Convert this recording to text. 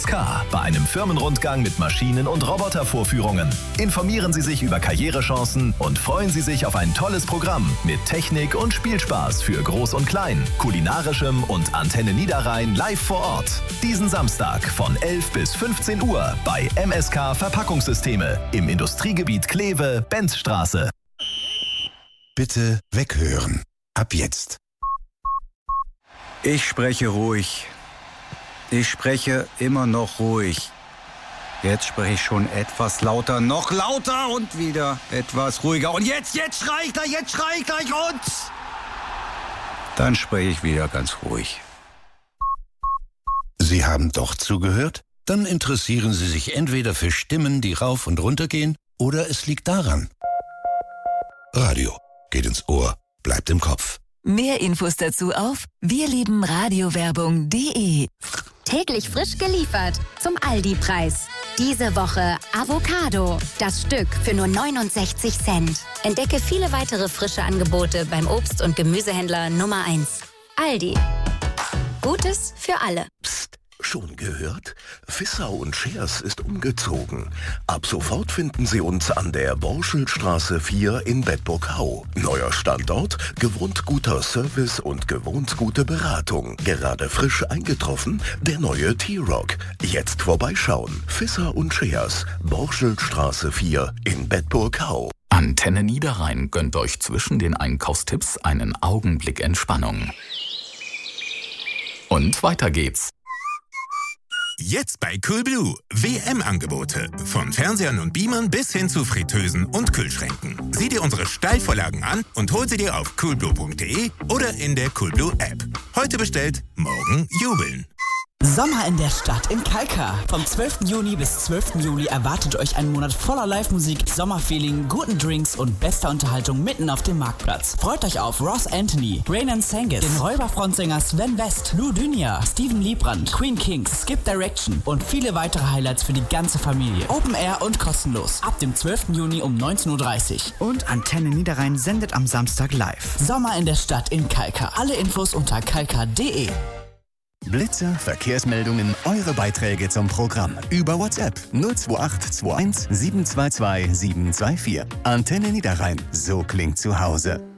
K. Bei einem Firmenrundgang mit Maschinen- und Robotervorführungen. Informieren Sie sich über Karrierechancen und freuen Sie sich auf ein tolles Programm mit Technik und Spielspaß für Groß und Klein, kulinarischem und Antenne Niederrhein live vor Ort. Diesen Samstag von 11 bis 15 Uhr bei MSK Verpackungssysteme im Industriegebiet Kleve, Benzstraße. Bitte weghören. Ab jetzt. Ich spreche ruhig. Ich spreche immer noch ruhig. Jetzt spreche ich schon etwas lauter, noch lauter und wieder etwas ruhiger. Und jetzt schrei ich gleich und dann spreche ich wieder ganz ruhig. Sie haben doch zugehört? Dann interessieren Sie sich entweder für Stimmen, die rauf und runter gehen, oder es liegt daran. Radio geht ins Ohr, bleibt im Kopf. Mehr Infos dazu auf wirliebenradiowerbung.de. Täglich frisch geliefert zum Aldi-Preis. Diese Woche Avocado. Das Stück für nur 69 Cent. Entdecke viele weitere frische Angebote beim Obst- und Gemüsehändler Nummer 1. Aldi. Gutes für alle. Psst, schon gehört? Fissau & Schers ist umgezogen. Ab sofort finden Sie uns an der Borschelstraße 4 in Bedburg-Hau. Neuer Standort, gewohnt guter Service und gewohnt gute Beratung. Gerade frisch eingetroffen, der neue T-Rock. Jetzt vorbeischauen. Fissau & Schers, Borschelstraße 4 in Bedburg-Hau. Antenne Niederrhein gönnt euch zwischen den Einkaufstipps einen Augenblick Entspannung. Und weiter geht's. Jetzt bei Coolblue. WM-Angebote. Von Fernsehern und Beamern bis hin zu Fritteusen und Kühlschränken. Sieh dir unsere Steilvorlagen an und hol sie dir auf coolblue.de oder in der Coolblue App. Heute bestellt, morgen jubeln. Sommer in der Stadt in Kalkar. Vom 12. Juni bis 12. Juli erwartet euch ein Monat voller Live-Musik, Sommerfeeling, guten Drinks und bester Unterhaltung mitten auf dem Marktplatz. Freut euch auf Ross Anthony, Raynan Sengis, den Räuberfrontsänger Sven West, Lou Dynia, Steven Liebrand, Queen Kings, Skip Direction und viele weitere Highlights für die ganze Familie. Open Air und kostenlos. Ab dem 12. Juni um 19.30 Uhr. Und Antenne Niederrhein sendet am Samstag live. Sommer in der Stadt in Kalkar. Alle Infos unter kalkar.de. Blitzer, Verkehrsmeldungen, eure Beiträge zum Programm. Über WhatsApp 028 21 722 724. Antenne Niederrhein. So klingt zu Hause.